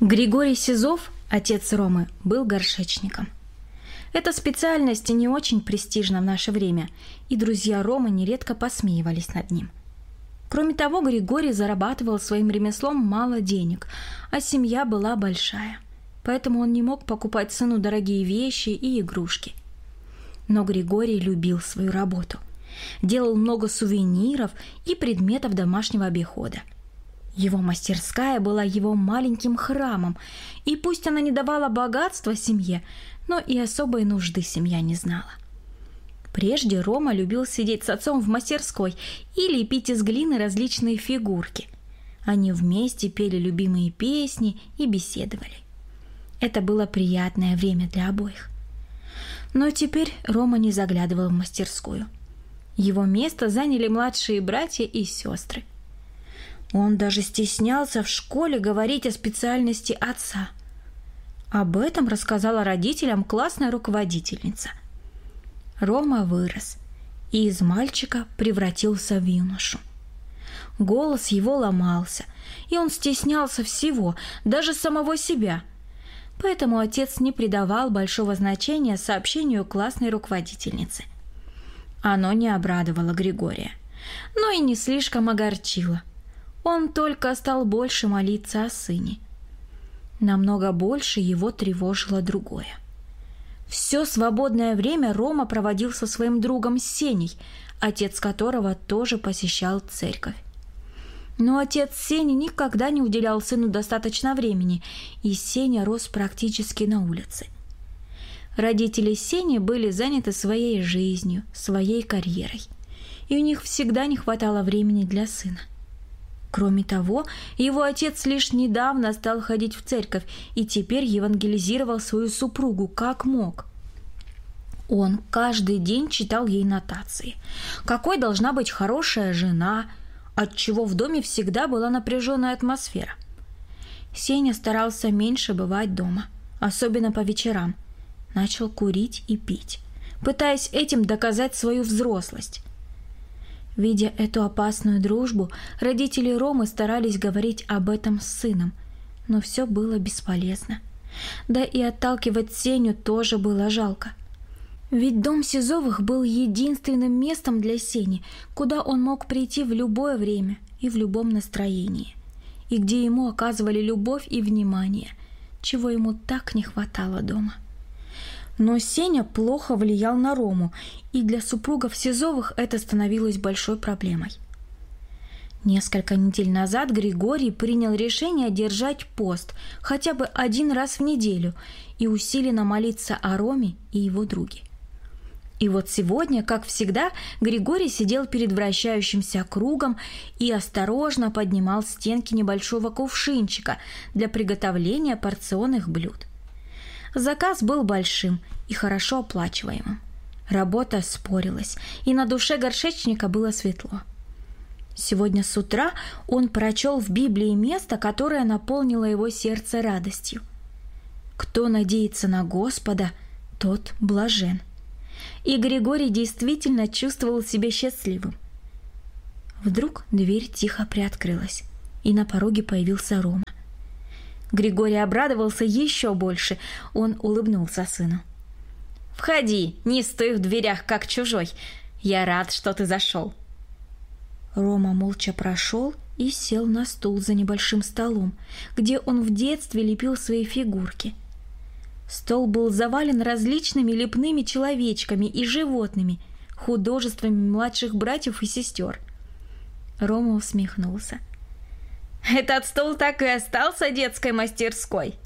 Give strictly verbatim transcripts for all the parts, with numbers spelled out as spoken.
Григорий Сизов, отец Ромы, был горшечником. Эта специальность не очень престижна в наше время, и друзья Ромы нередко посмеивались над ним. Кроме того, Григорий зарабатывал своим ремеслом мало денег, а семья была большая, поэтому он не мог покупать сыну дорогие вещи и игрушки. Но Григорий любил свою работу, делал много сувениров и предметов домашнего обихода. Его мастерская была его маленьким храмом, и пусть она не давала богатства семье, но и особой нужды семья не знала. Прежде Рома любил сидеть с отцом в мастерской и лепить из глины различные фигурки. Они вместе пели любимые песни и беседовали. Это было приятное время для обоих. Но теперь Рома не заглядывал в мастерскую. Его место заняли младшие братья и сестры. Он даже стеснялся в школе говорить о специальности отца. Об этом рассказала родителям классная руководительница. Рома вырос и из мальчика превратился в юношу. Голос его ломался, и он стеснялся всего, даже самого себя. Поэтому отец не придавал большого значения сообщению классной руководительницы. Оно не обрадовало Григория, но и не слишком огорчило. Он только стал больше молиться о сыне. Намного больше его тревожило другое. Все свободное время Рома проводил со своим другом Сеней, отец которого тоже посещал церковь. Но отец Сени никогда не уделял сыну достаточно времени, и Сеня рос практически на улице. Родители Сени были заняты своей жизнью, своей карьерой, и у них всегда не хватало времени для сына. Кроме того, его отец лишь недавно стал ходить в церковь и теперь евангелизировал свою супругу как мог. Он каждый день читал ей нотации. Какой должна быть хорошая жена, отчего в доме всегда была напряженная атмосфера. Сеня старался меньше бывать дома, особенно по вечерам. Начал курить и пить, пытаясь этим доказать свою взрослость. Видя эту опасную дружбу, родители Ромы старались говорить об этом с сыном, но все было бесполезно. Да и отталкивать Сеню тоже было жалко. Ведь дом Сизовых был единственным местом для Сени, куда он мог прийти в любое время и в любом настроении, и где ему оказывали любовь и внимание, чего ему так не хватало дома. Но Сеня плохо влиял на Рому, и для супругов Сизовых это становилось большой проблемой. Несколько недель назад Григорий принял решение держать пост хотя бы один раз в неделю и усиленно молиться о Роме и его друге. И вот сегодня, как всегда, Григорий сидел перед вращающимся кругом и осторожно поднимал стенки небольшого кувшинчика для приготовления порционных блюд. Заказ был большим и хорошо оплачиваемым. Работа спорилась, и на душе горшечника было светло. Сегодня с утра он прочел в Библии место, которое наполнило его сердце радостью. «Кто надеется на Господа, тот блажен». И Григорий действительно чувствовал себя счастливым. Вдруг дверь тихо приоткрылась, и на пороге появился Рома. Григорий обрадовался еще больше. Он улыбнулся сыну. «Входи, не стой в дверях, как чужой. Я рад, что ты зашел». Рома молча прошел и сел на стул за небольшим столом, где он в детстве лепил свои фигурки. Стол был завален различными лепными человечками и животными, художествами младших братьев и сестер. Рома усмехнулся. «Этот стол так и остался детской мастерской?»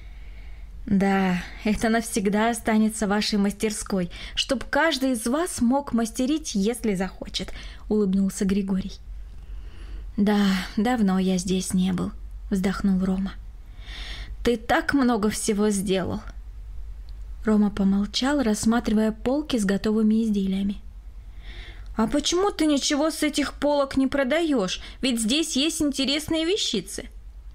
«Да, это навсегда останется вашей мастерской, чтоб каждый из вас мог мастерить, если захочет», — улыбнулся Григорий. «Да, давно я здесь не был», — вздохнул Рома. «Ты так много всего сделал». Рома помолчал, рассматривая полки с готовыми изделиями. «А почему ты ничего с этих полок не продаешь? Ведь здесь есть интересные вещицы».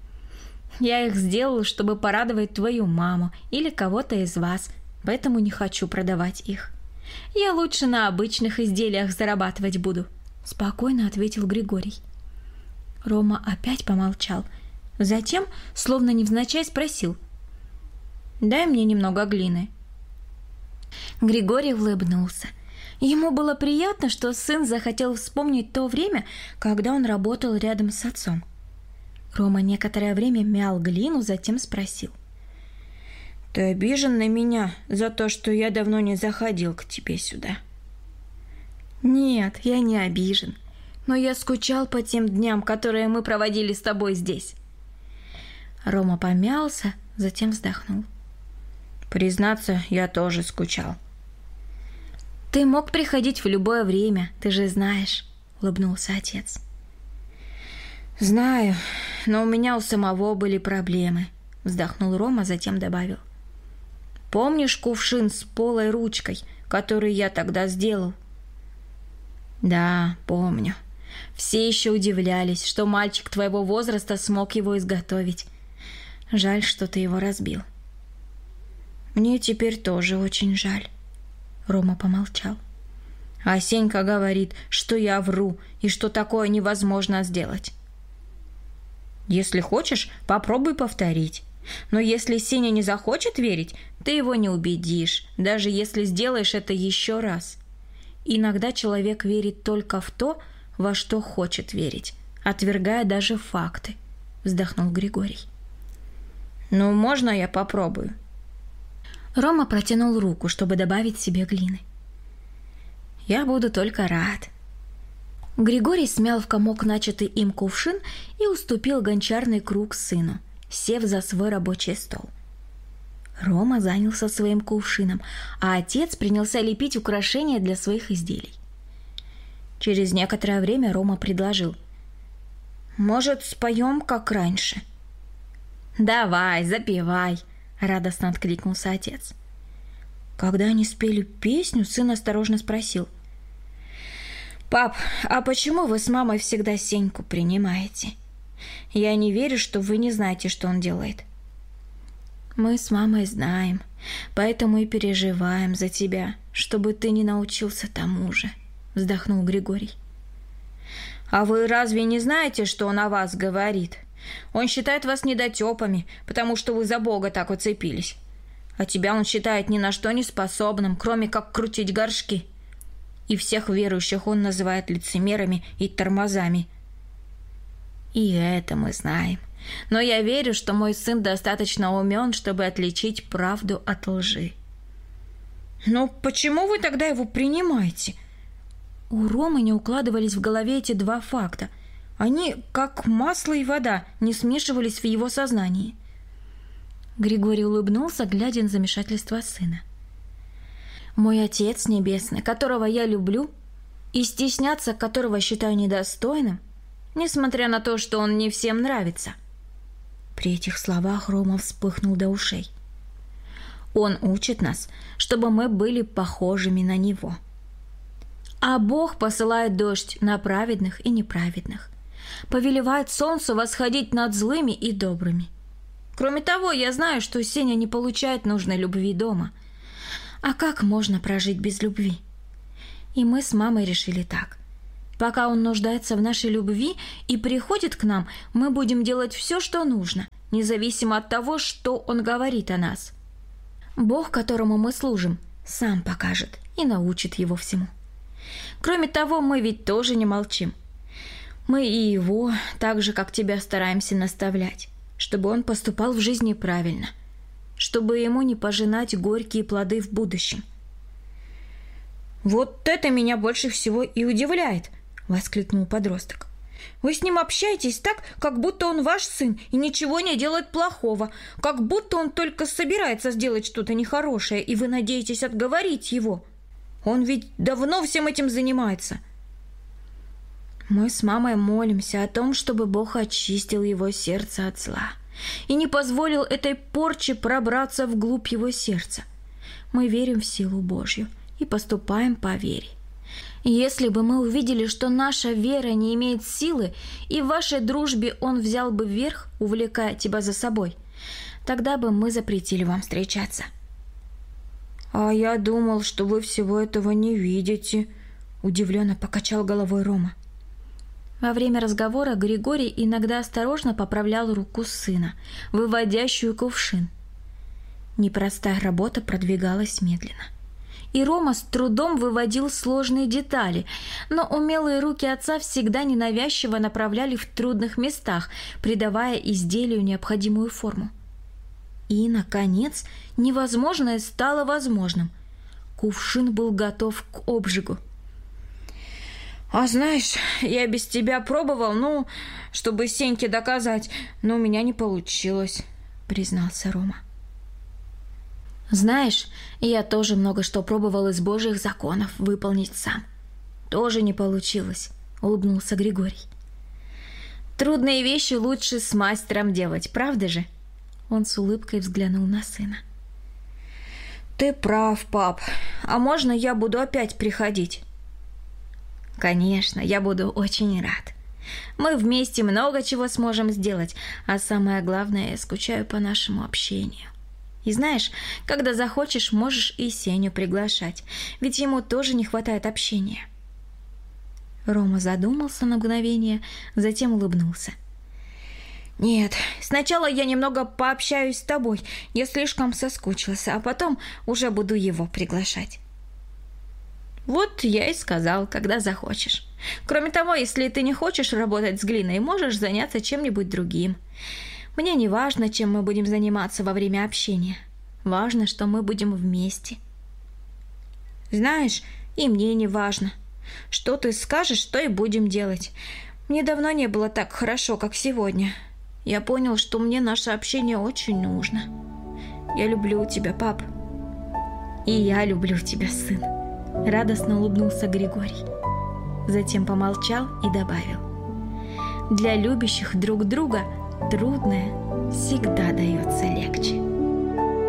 «Я их сделал, чтобы порадовать твою маму или кого-то из вас, поэтому не хочу продавать их. Я лучше на обычных изделиях зарабатывать буду», — спокойно ответил Григорий. Рома опять помолчал, Затем, словно невзначай, спросил: «Дай мне немного глины». Григорий улыбнулся. Ему было приятно, что сын захотел вспомнить то время, когда он работал рядом с отцом. Рома некоторое время мял глину, затем спросил: «Ты обижен на меня за то, что я давно не заходил к тебе сюда?» «Нет, я не обижен, но я скучал по тем дням, которые мы проводили с тобой здесь». Рома помялся, затем вздохнул. «Признаться, я тоже скучал». «Ты мог приходить в любое время, ты же знаешь», — улыбнулся отец. «Знаю, но у меня у самого были проблемы», — вздохнул Рома, затем добавил. «Помнишь кувшин с полой ручкой, который я тогда сделал?» «Да, помню. Все еще удивлялись, что мальчик твоего возраста смог его изготовить. Жаль, что ты его разбил». «Мне теперь тоже очень жаль», — Рома помолчал. «А Сенька говорит, что я вру и что такое невозможно сделать». «Если хочешь, попробуй повторить. Но если Сеня не захочет верить, ты его не убедишь, даже если сделаешь это еще раз. Иногда человек верит только в то, во что хочет верить, отвергая даже факты», — вздохнул Григорий. «Ну, можно я попробую?» Рома протянул руку, чтобы добавить себе глины. «Я буду только рад». Григорий смял в комок начатый им кувшин и уступил гончарный круг сыну, сев за свой рабочий стол. Рома занялся своим кувшином, а отец принялся лепить украшения для своих изделий. Через некоторое время Рома предложил: «Может, споем, как раньше?» «Давай, запевай!» — радостно откликнулся отец. Когда они спели песню, сын осторожно спросил: «Пап, а почему вы с мамой всегда Сеньку принимаете? Я не верю, что вы не знаете, что он делает». «Мы с мамой знаем, поэтому и переживаем за тебя, чтобы ты не научился тому же», — вздохнул Григорий. «А вы разве не знаете, что он о вас говорит? Он считает вас недотепами, потому что вы за Бога так уцепились. А тебя он считает ни на что не способным, кроме как крутить горшки. И всех верующих он называет лицемерами и тормозами». «И это мы знаем. Но я верю, что мой сын достаточно умен, чтобы отличить правду от лжи». «Но почему вы тогда его принимаете?» У Ромы не укладывались в голове эти два факта. Они, как масло и вода, не смешивались в его сознании. Григорий улыбнулся, глядя на замешательство сына. «Мой Отец Небесный, которого я люблю, и стесняться которого считаю недостойным, несмотря на то, что он не всем нравится». При этих словах Рома вспыхнул до ушей. «Он учит нас, чтобы мы были похожими на Него. А Бог посылает дождь на праведных и неправедных, повелевает солнцу восходить над злыми и добрыми. Кроме того, я знаю, что Сеня не получает нужной любви дома. А как можно прожить без любви? И мы с мамой решили так. Пока он нуждается в нашей любви и приходит к нам, мы будем делать все, что нужно, независимо от того, что он говорит о нас. Бог, которому мы служим, сам покажет и научит его всему. Кроме того, мы ведь тоже не молчим. Мы и его, так же, как тебя, стараемся наставлять, чтобы он поступал в жизни правильно, чтобы ему не пожинать горькие плоды в будущем». «Вот это меня больше всего и удивляет», — воскликнул подросток. «Вы с ним общаетесь так, как будто он ваш сын и ничего не делает плохого, как будто он только собирается сделать что-то нехорошее, и вы надеетесь отговорить его. Он ведь давно всем этим занимается». Мы с мамой молимся о том, чтобы Бог очистил его сердце от зла и не позволил этой порче пробраться вглубь его сердца. Мы верим в силу Божью и поступаем по вере. Если бы мы увидели, что наша вера не имеет силы, и в вашей дружбе он взял бы верх, увлекая тебя за собой, тогда бы мы запретили вам встречаться». «А я думал, что вы всего этого не видите», — удивленно покачал головой Рома. Во время разговора Григорий иногда осторожно поправлял руку сына, выводящую кувшин. Непростая работа продвигалась медленно. И Рома с трудом выводил сложные детали, но умелые руки отца всегда ненавязчиво направляли в трудных местах, придавая изделию необходимую форму. И, наконец, невозможное стало возможным. Кувшин был готов к обжигу. «А знаешь, я без тебя пробовал, ну, чтобы Сеньке доказать, но у меня не получилось», — признался Рома. «Знаешь, я тоже много что пробовал из Божьих законов выполнить сам. Тоже не получилось», — улыбнулся Григорий. «Трудные вещи лучше с мастером делать, правда же?» Он с улыбкой взглянул на сына. «Ты прав, пап. А можно я буду опять приходить?» «Конечно, я буду очень рад. Мы вместе много чего сможем сделать, а самое главное, я скучаю по нашему общению. И знаешь, когда захочешь, можешь и Сеню приглашать, ведь ему тоже не хватает общения». Рома задумался на мгновение, затем улыбнулся. «Нет, сначала я немного пообщаюсь с тобой, я слишком соскучился, а потом уже буду его приглашать». «Вот я и сказал, когда захочешь. Кроме того, если ты не хочешь работать с глиной, можешь заняться чем-нибудь другим. Мне не важно, чем мы будем заниматься во время общения. Важно, что мы будем вместе». «Знаешь, и мне не важно. Что ты скажешь, то и будем делать. Мне давно не было так хорошо, как сегодня. Я понял, что мне наше общение очень нужно. Я люблю тебя, пап». «И я люблю тебя, сын», — радостно улыбнулся Григорий. Затем помолчал и добавил: «Для любящих друг друга трудное всегда дается легче».